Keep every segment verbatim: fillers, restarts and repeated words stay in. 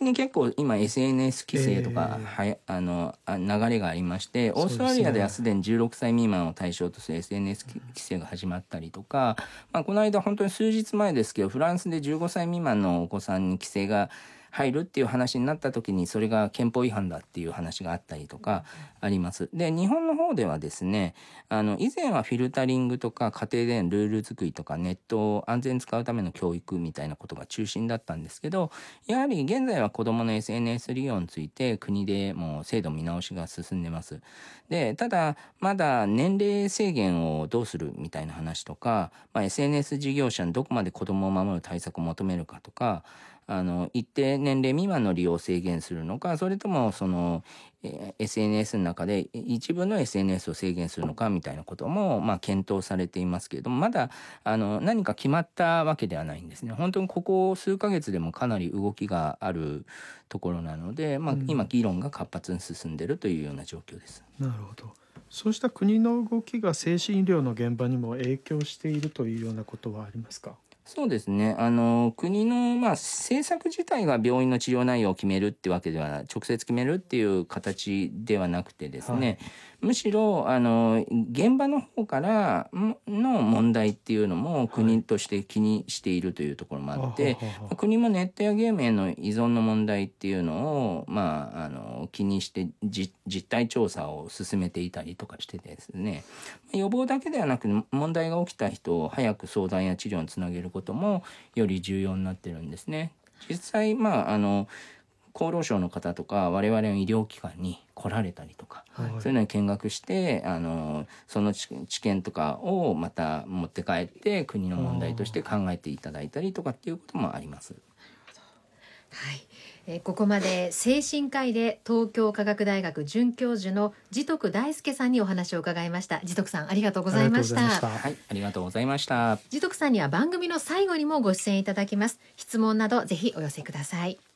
に結構今 エスエヌエス 規制とか、えー、はやあの流れがありまして、オーストラリアではすでにじゅうろくさい未満を対象とする エスエヌエス 規制が始まったりとか、まあ、この間本当に数日前ですけど、フランスでじゅうごさい未満のお子さんに規制が入るっていう話になった時に、それが憲法違反だっていう話があったりとかあります。で、日本の方ではですね、あの以前はフィルタリングとか家庭でのルール作りとかネットを安全に使うための教育みたいなことが中心だったんですけど、やはり現在は子どもの エスエヌエス 利用について国でもう制度見直しが進んでます。で、ただまだ年齢制限をどうするみたいな話とか、まあ、エスエヌエス 事業者にどこまで子どもを守る対策を求めるかとか、あの一定年齢未満の利用を制限するのか、それともその、えー、エスエヌエス の中で一部の エスエヌエス を制限するのかみたいなことも、まあ、検討されていますけれども、まだあの何か決まったわけではないんですね。本当にここ数ヶ月でもかなり動きがあるところなので、まあ、今議論が活発に進んでいるというような状況です。 なるほど。そうした国の動きが精神医療の現場にも影響しているというようなことはありますか？ そうですね。あの、国の、まあ、政策自体が病院の治療内容を決めるってわけでは、直接決めるっていう形ではなくてですね、はい、むしろ、あの、現場の方からの問題っていうのも国として気にしているというところもあって、はい、国もネットやゲームへの依存の問題っていうのを、まあ、あの、気にして実態調査を進めていたりとかしてですね、予防だけではなく、問題が起きた人を早く相談や治療につなげることもより重要になってるんですね。実際、まあ、あの、厚労省の方とか我々の医療機関に来られたりとか、はい、そういうのに見学して、あの、その知見とかをまた持って帰って国の問題として考えていただいたりとかっていうこともあります。 はい、えー、ここまで精神科医で東京科学大学准教授の地徳大輔さんにお話を伺いました。地徳さん、ありがとうございました。 はい、ありがとうございました。 地徳さんには番組の最後にもご出演いただきます。質問などぜひお寄せください。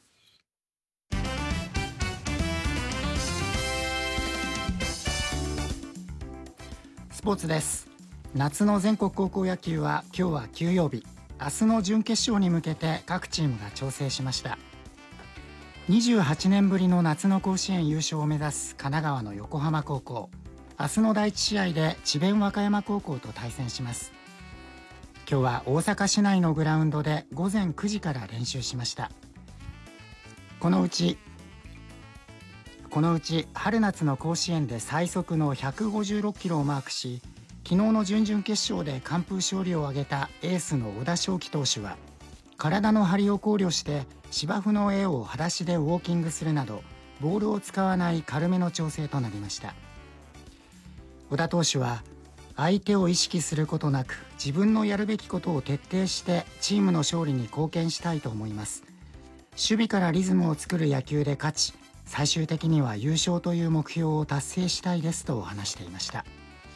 スポーツです。夏の全国高校野球は今日は休養日。明日の準決勝に向けて各チームが調整しました。にじゅうはちねんぶりの夏の甲子園優勝を目指す神奈川の横浜高校、明日のだいいち試合で智弁和歌山高校と対戦します。今日は大阪市内のグラウンドで午前くじから練習しました。このうちこのうち春夏の甲子園で最速のひゃくごじゅうろっキロをマークし、昨日の準々決勝で完封勝利を挙げたエースの小田翔希投手は、体の張りを考慮して芝生の絵を裸足でウォーキングするなど、ボールを使わない軽めの調整となりました。小田投手は、相手を意識することなく自分のやるべきことを徹底してチームの勝利に貢献したいと思います。守備からリズムを作る野球で勝ち、最終的には優勝という目標を達成したいですと話していました。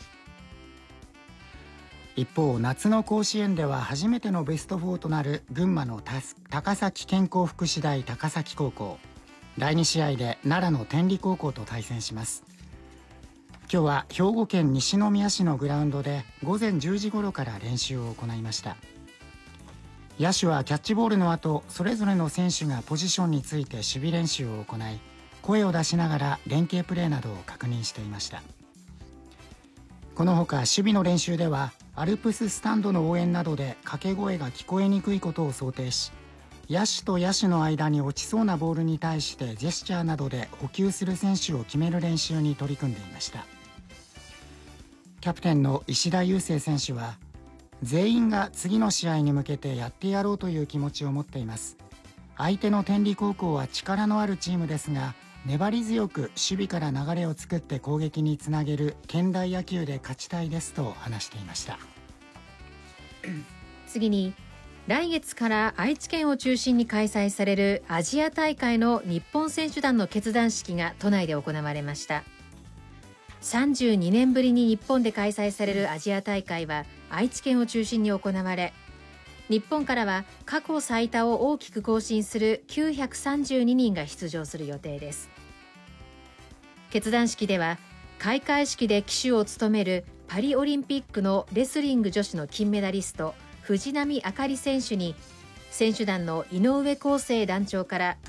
一方、夏の甲子園では初めてのベストよんとなる群馬の高崎健康福祉大高崎高校、だいに試合で奈良の天理高校と対戦します。今日は兵庫県西宮市のグラウンドで午前じゅうじ頃から練習を行いました。野手はキャッチボールの後、それぞれの選手がポジションについて守備練習を行い、声を出しながら連携プレーなどを確認していました。このほか守備の練習ではアルプススタンドの応援などで掛け声が聞こえにくいことを想定し、野手と野手の間に落ちそうなボールに対してジェスチャーなどで捕球する選手を決める練習に取り組んでいました。キャプテンの石田雄星選手は、全員が次の試合に向けてやってやろうという気持ちを持っています。相手の天理高校は力のあるチームですが、粘り強く守備から流れを作って攻撃につなげる現代野球で勝ちたいですと話していました。 次に、来月から愛知県を中心に開催されるアジア大会の日本選手団の結団式が都内で行われました。さんじゅうにねんぶりに日本で開催されるアジア大会は愛知県を中心に行われ、日本からは過去最多を大きく更新するきゅうひゃくさんじゅうににんが出場する予定です。結団式では、開会式で旗手を務めるパリオリンピックのレスリング女子の金メダリスト藤波朱理選手に、選手団の井上康生団長から